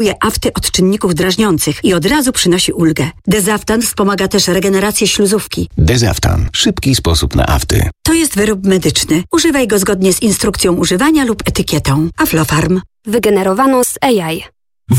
afty od czynników drażniących i od razu przynosi ulgę. Dezaftan wspomaga też regenerację śluzówki. Dezaftan. Szybki sposób na afty. To jest wyrób medyczny. Używaj go zgodnie z instrukcją używania lub etykietą. Aflofarm. Wygenerowano z AI.